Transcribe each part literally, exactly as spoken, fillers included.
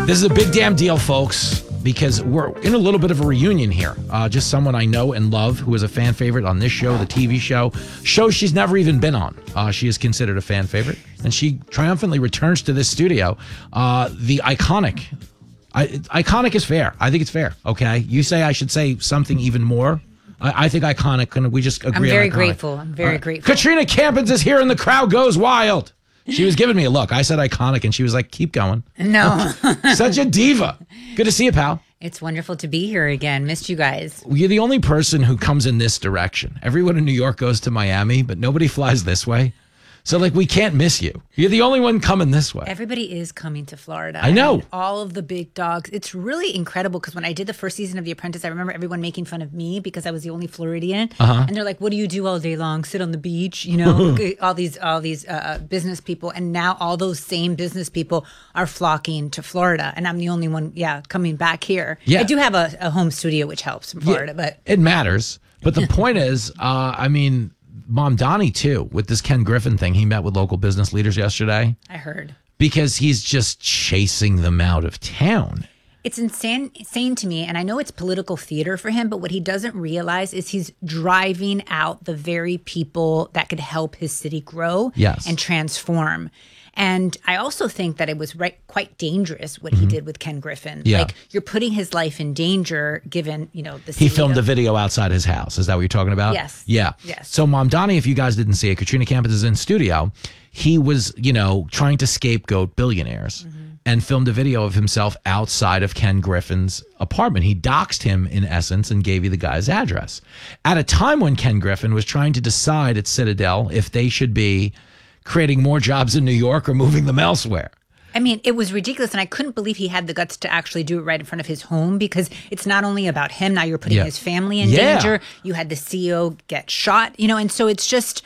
This is a big damn deal, folks, because we're in a little bit of a reunion here. Uh, just someone I know and love who is a fan favorite on this show, the T V show, show she's never even been on. Uh, she is considered a fan favorite, and she triumphantly returns to this studio. Uh, the iconic, I, iconic is fair. I think it's fair. Okay, you say I should say something even more. I, I think iconic. Can we just agree? I'm very on grateful. I'm very uh, grateful. Katrina Campins is here, and the crowd goes wild. She was giving me a look. I said iconic, and she was like, keep going. No. Such a diva. Good to see you, pal. It's wonderful to be here again. Missed you guys. You're the only person who comes in this direction. Everyone in New York goes to Miami, but nobody flies this way. So, like, we can't miss you. You're the only one coming this way. Everybody is coming to Florida. I know. And all of the big dogs. It's really incredible because when I did the first season of The Apprentice, I remember everyone making fun of me because I was the only Floridian. Uh-huh. And they're like, what do you do all day long? Sit on the beach? You know, all these all these uh, business people. And now all those same business people are flocking to Florida. And I'm the only one, yeah, coming back here. Yeah. I do have a, a home studio, which helps in Florida. Yeah, but it matters. But the point is, uh, I mean... Mom Donnie, too, with this Ken Griffin thing. He met with local business leaders yesterday. I heard. Because he's just chasing them out of town. It's insane, insane to me, and I know it's political theater for him, but what he doesn't realize is he's driving out the very people that could help his city grow yes. and transform. And I also think that it was right, quite dangerous what mm-hmm. he did with Ken Griffin. Yeah. Like, you're putting his life in danger given, you know, the He filmed of- a video outside his house. Is that what you're talking about? Yes. Yeah. Yes. So, Mom Donnie, if you guys didn't see it, Katrina Campos is in studio. He was, you know, trying to scapegoat billionaires mm-hmm. and filmed a video of himself outside of Ken Griffin's apartment. He doxed him, in essence, and gave you the guy's address. At a time when Ken Griffin was trying to decide at Citadel if they should be creating more jobs in New York or moving them elsewhere. I mean, it was ridiculous, and I couldn't believe he had the guts to actually do it right in front of his home because it's not only about him. Now you're putting yeah. his family in yeah. danger. You had the C E O get shot, you know, and so it's just...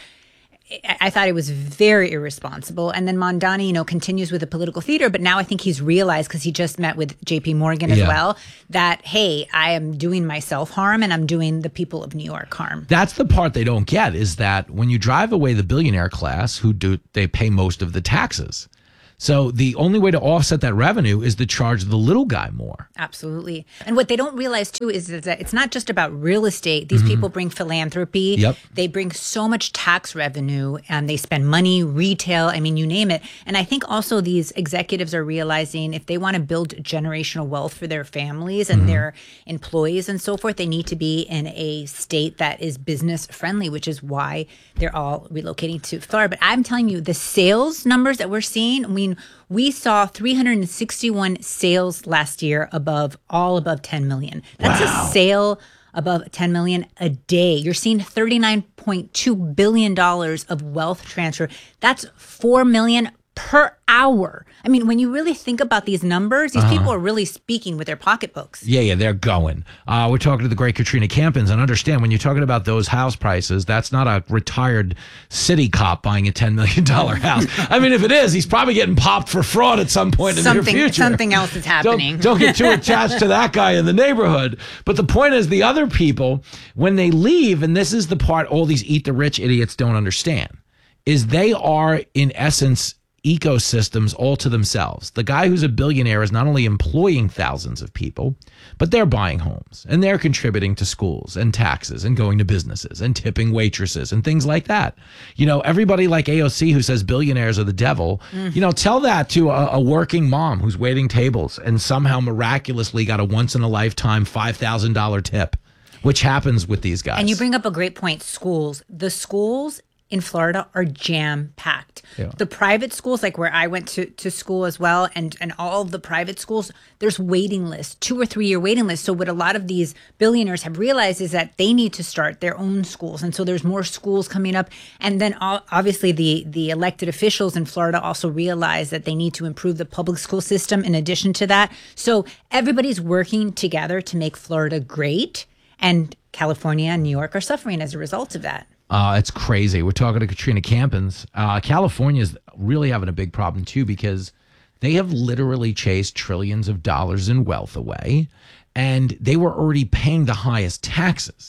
I thought it was very irresponsible. And then Mondani, you know, continues with the political theater, but now I think he's realized, because he just met with J P Morgan as yeah. well, that, hey, I am doing myself harm and I'm doing the people of New York harm. That's the part they don't get, is that when you drive away the billionaire class, who do they pay most of the taxes. So the only way to offset that revenue is to charge the little guy more. Absolutely. And what they don't realize, too, is that it's not just about real estate. These mm-hmm. people bring philanthropy. Yep. They bring so much tax revenue, and they spend money, retail, I mean, you name it. And I think also these executives are realizing if they want to build generational wealth for their families and mm-hmm. their employees and so forth, they need to be in a state that is business friendly, which is why they're all relocating to Florida. But I'm telling you, the sales numbers that we're seeing, I mean, we saw three hundred sixty-one sales last year above, all above ten million. That's wow. a sale above ten million a day. You're seeing thirty-nine point two billion dollars of wealth transfer. That's four million per hour. I mean, when you really think about these numbers, these uh-huh. people are really speaking with their pocketbooks. Yeah, yeah, they're going. Uh, we're talking to the great Katrina Campins, and understand when you're talking about those house prices, that's not a retired city cop buying a ten million dollars house. I mean, if it is, he's probably getting popped for fraud at some point something, in the near future. Something else is happening. Don't, don't get too attached to that guy in the neighborhood. But the point is, the other people, when they leave, and this is the part all these eat the rich idiots don't understand, is they are, in essence, ecosystems all to themselves. The guy who's a billionaire is not only employing thousands of people, but they're buying homes and they're contributing to schools and taxes and going to businesses and tipping waitresses and things like that. You know, everybody like A O C who says billionaires are the devil, mm. you know, tell that to a, a working mom who's waiting tables and somehow miraculously got a once in a lifetime five thousand dollars tip, which happens with these guys. And you bring up a great point, schools. The schools in Florida are jam-packed. Yeah. The private schools, like where I went to, to school as well, and, and all of the private schools, there's waiting lists, two or three-year waiting lists. So what a lot of these billionaires have realized is that they need to start their own schools. And so there's more schools coming up. And then obviously the, the elected officials in Florida also realize that they need to improve the public school system in addition to that. So everybody's working together to make Florida great. And California and New York are suffering as a result of that. Uh, it's crazy. We're talking to Katrina Campins. Uh, California's really having a big problem, too, because they have literally chased trillions of dollars in wealth away, and they were already paying the highest taxes.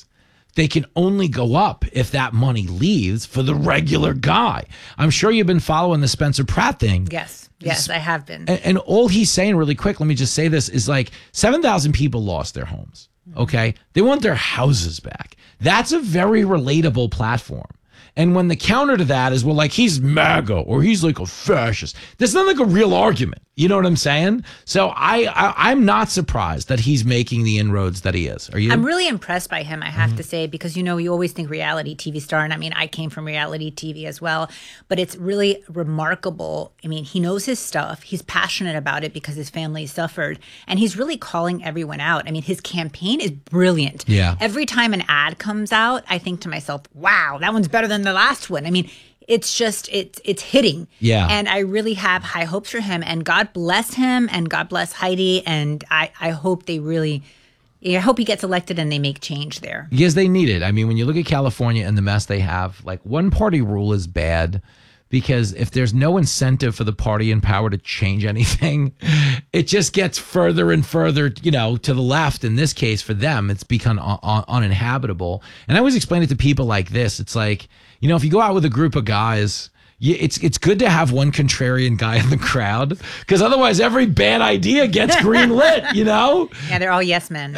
they can only go up if that money leaves for the regular guy. I'm sure you've been following the Spencer Pratt thing. Yes. Yes, I have been. And, and all he's saying really quick, let me just say this, is like seven thousand people lost their homes. Okay. They want their houses back. That's a very relatable platform. And when the counter to that is, well, like he's MAGA or he's like a fascist, that's not like a real argument. You know what I'm saying? So I, I I'm not surprised that he's making the inroads that he is. Are you? I'm really impressed by him, I have mm-hmm. to say, because, you know, you always think reality T V star. And I mean, I came from reality T V as well, but it's really remarkable. I mean, he knows his stuff. He's passionate about it because his family suffered, and he's really calling everyone out. I mean, his campaign is brilliant. Yeah. Every time an ad comes out, I think to myself, wow, that one's better than the last one. I mean, it's just, it's it's hitting. Yeah. And I really have high hopes for him. And God bless him, and God bless Heidi. And I, I hope they really, I hope he gets elected and they make change there. Yes, they need it. I mean, when you look at California and the mess they have, like one party rule is bad, because if there's no incentive for the party in power to change anything, it just gets further and further, you know, to the left. In this case, for them, it's become un- un- uninhabitable. And I always explain it to people like this. It's like, you know, if you go out with a group of guys, you, it's it's good to have one contrarian guy in the crowd, because otherwise every bad idea gets green lit, you know? Yeah, they're all yes men.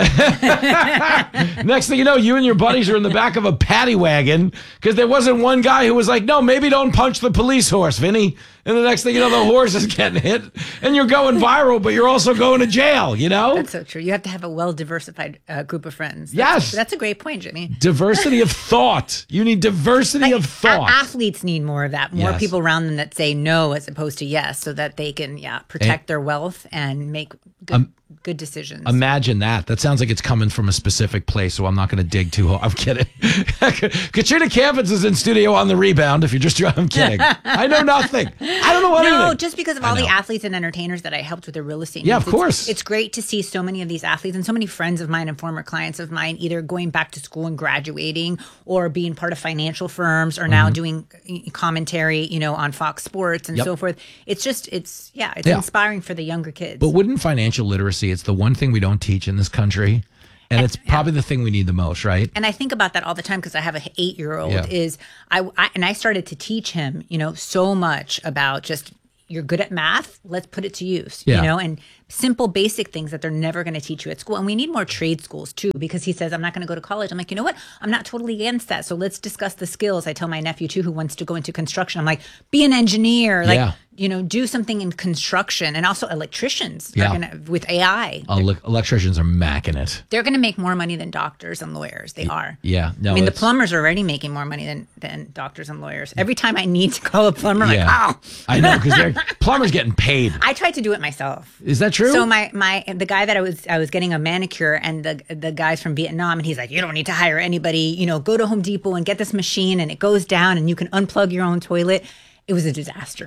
Next thing you know, you and your buddies are in the back of a paddy wagon because there wasn't one guy who was like, no, maybe don't punch the police horse, Vinny. And the next thing you know, the horse is getting hit and you're going viral, but you're also going to jail, you know? That's so true. You have to have a well-diversified uh, group of friends. That's, yes. That's a great point, Jimmy. Diversity of thought. You need diversity like, of thought. A- athletes need more of that. More yes. people around them that say no as opposed to yes, so that they can, yeah, protect and, their wealth and make good, um, good decisions. Imagine that. That sounds like it's coming from a specific place, so I'm not going to dig too hard. I'm kidding. Katrina Campins is in studio on the rebound, if you're just I'm kidding. I know nothing. I don't know anything. No, just because of all the athletes and entertainers that I helped with their real estate. Yeah, needs. of course. It's, it's great to see so many of these athletes and so many friends of mine and former clients of mine either going back to school and graduating, or being part of financial firms, or now mm-hmm. doing commentary, you know, on Fox Sports and yep. so forth. It's just, it's, yeah, it's yeah. inspiring for the younger kids. But wouldn't financial literacy, it's the one thing we don't teach in this country. And it's probably the thing we need the most, right? And I think about that all the time because I have an eight-year-old. Yeah. Is I, I and I started to teach him, you know, so much about just, you're good at math, let's put it to use, yeah. you know, and simple, basic things that they're never going to teach you at school. And we need more trade schools too, because he says, I'm not going to go to college. I'm like, you know what? I'm not totally against that. So let's discuss the skills. I tell my nephew too, who wants to go into construction. I'm like, be an engineer, like, yeah. you know, do something in construction. And also electricians yeah. are gonna, with A I. Ele- electricians are macking it. They're going to make more money than doctors and lawyers. They are. Yeah. No, I mean, the plumbers are already making more money than, than doctors and lawyers. Every time I need to call a plumber, I'm yeah. like, oh. I know, because they're plumbers getting paid. I tried to do it myself. Is that true? So my, my, the guy that I was, I was getting a manicure, and the, the guy's from Vietnam, and he's like, you don't need to hire anybody, you know, go to Home Depot and get this machine, and it goes down and you can unplug your own toilet. It was a disaster.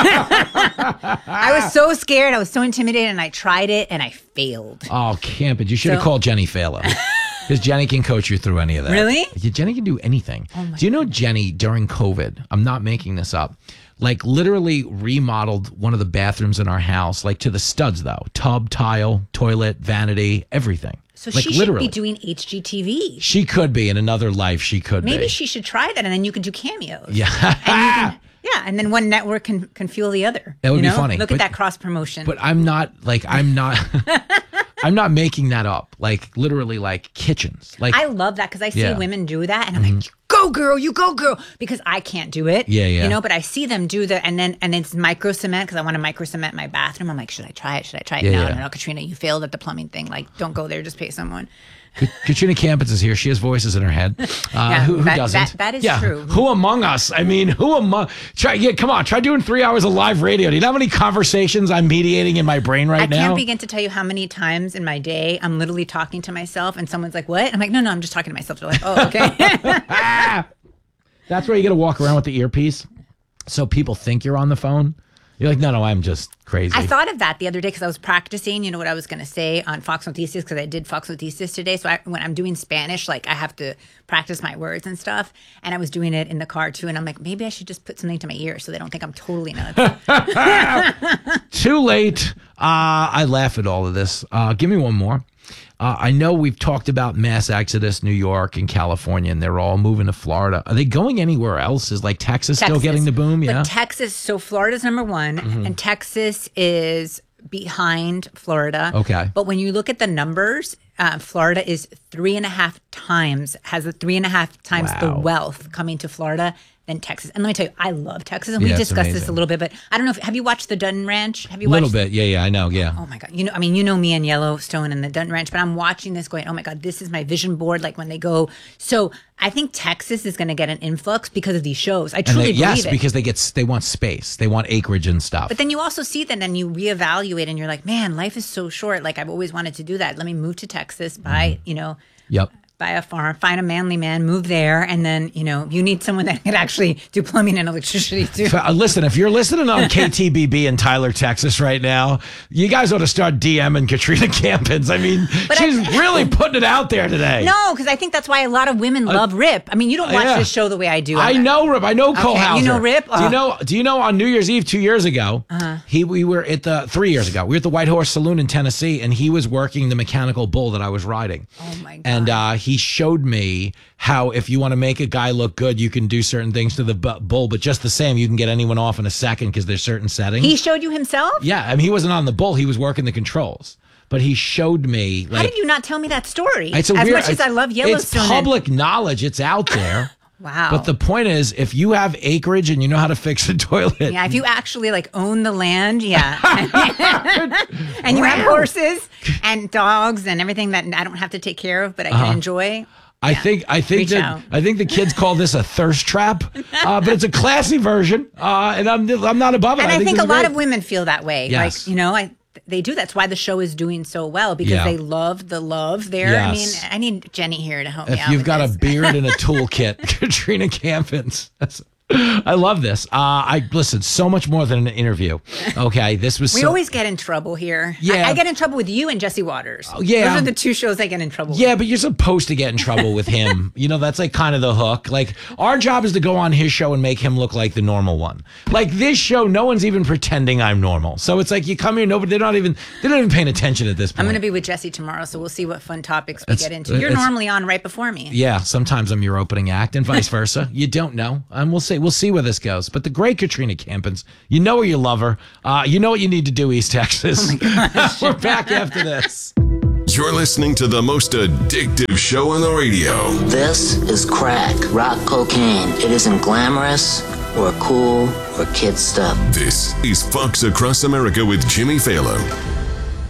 I was so scared. I was so intimidated, and I tried it and I failed. Oh, camp it. You should have so, called Jenny Falo. Because Jenny can coach you through any of that. Really? Yeah, Jenny can do anything. Oh do you know Jenny, during COVID, I'm not making this up, like literally remodeled one of the bathrooms in our house, like to the studs though. Tub, tile, toilet, vanity, everything. So like, she literally. should be doing H G T V. She could be in another life. She could Maybe be. Maybe she should try that, and then you can do cameos. Yeah. And you can, yeah, and then one network can, can fuel the other. That would you be know? funny. Look but, at that cross promotion. But I'm not, like, I'm not... I'm not making that up. Like literally, like kitchens. Like I love that because I see yeah. women do that, and I'm mm-hmm. like, "Go girl, you go girl," because I can't do it. Yeah, yeah. You know, but I see them do that, and then and it's micro cement because I want to micro cement my bathroom. I'm like, should I try it? Should I try it? Yeah, no, yeah. no, no, Katrina, you failed at the plumbing thing. Like, don't go there. Just pay someone. Katrina Campins is here. She has voices in her head. Uh, yeah, who, who that, doesn't? That, that is yeah. true. Who among us? I mean, who among? Try, yeah, come on. Try doing three hours of live radio. Do you know how many conversations I'm mediating in my brain right I now? I can't begin to tell you how many times in my day I'm literally talking to myself, and someone's like, "What?" I'm like, "No, no, I'm just talking to myself." They're like, "Oh, okay." That's where you got to walk around with the earpiece, so people think you're on the phone. You're like, no, no, I'm just crazy. I thought of that the other day because I was practicing, you know, what I was going to say on Fox Noticias because I did Fox Noticias today. So I, when I'm doing Spanish, like I have to practice my words and stuff. And I was doing it in the car too. And I'm like, maybe I should just put something to my ear so they don't think I'm totally nuts. Too late. Uh, I laugh at all of this. Uh, give me one more. Uh, I know we've talked about mass exodus, New York and California, and they're all moving to Florida. Are they going anywhere else? Is like Texas, Texas. still getting the boom? Yeah. But Texas, so Florida's number one, mm-hmm. and Texas is behind Florida. Okay. But when you look at the numbers, uh, Florida is three and a half times, has a three and a half times Wow. the wealth coming to Florida than Texas. And let me tell you, I love Texas. And Yeah, we it's discussed this amazing. a little bit, but I don't know if, have you watched the Dutton Ranch? Have you A watched? little bit. Yeah, yeah, I know. Yeah. Oh my God. You know, I mean, you know me and Yellowstone and the Dutton Ranch, but I'm watching this going, oh my God, this is my vision board. Like when they go. So I think Texas is going to get an influx because of these shows. I And truly they, believe yes, it. because they get they want space, they want acreage and stuff. But then you also see that and you reevaluate and you're like, man, life is so short. Like I've always wanted to do that. Let me move to Texas, buy, Mm-hmm. you know, Yep. buy a farm, find a manly man, move there. And then, you know, you need someone that can actually do plumbing and electricity too. Uh, Listen, if you're listening on K T B B in Tyler, Texas right now, you guys ought to start DMing Katrina Campins. I mean, But she's I- really putting it out there today. No, because I think that's why a lot of women love Rip. I mean, you don't watch yeah. this show the way I do. I know Rip. I know Cole Okay, Hauser. you know Rip? Do you Oh. know? Do you know? On New Year's Eve two years ago, uh-huh. he we were at the three years ago. We were at the White Horse Saloon in Tennessee, and he was working the mechanical bull that I was riding. Oh my God. And uh, he showed me how if you want to make a guy look good, you can do certain things to the bu- bull, but just the same, you can get anyone off in a second because there's certain settings. He showed you himself? Yeah, I mean, he wasn't on the bull; he was working the controls. But he showed me. Like, How did you not tell me that story? It's a as weird, much as I love Yellowstone. It's public knowledge. It's out there. Wow. But the point is, if you have acreage and you know how to fix a toilet, Yeah, if you actually like own the land, yeah. And you have horses and dogs and everything that I don't have to take care of, but I can enjoy. I Yeah. think I think Reach that out. I think the kids call this a thirst trap, uh, but it's a classy version, uh, and I'm I'm not above it. And I, think, this a is lot great. of women feel that way. Yes. Like, you know, I they do. That's why the show is doing so well because Yeah. they love the love there. Yes. I mean, I need Jenny here to help me If out. you've with got this. a beard and a toolkit, Katrina Campins. That's, I love this. Uh, I listen so much more than an interview. Okay, this was. We so, always get in trouble here. Yeah. I, I get in trouble with you and Jesse Waters. Oh, yeah. Those are the two shows I get in trouble Yeah, with. but you're supposed to get in trouble with him. You know, that's like kind of the hook. Like, our job is to go on his show and make him look like the normal one. Like this show, no one's even pretending I'm normal. So it's like you come here, nobody, they're not even, they're not even paying attention at this point. I'm going to be with Jesse tomorrow, so we'll see what fun topics we It's- get into. You're it's- normally on right before me. Yeah, sometimes I'm your opening act and vice versa. You don't know. And we'll see. We'll see where this goes. But the great Katrina Campins, you know you love her. Uh, you know what you need to do, East Texas. Oh We're back after this. You're listening to the most addictive show on the radio. This is crack, rock cocaine. It isn't glamorous or cool or kid stuff. This is Fox Across America with Jimmy Fallon.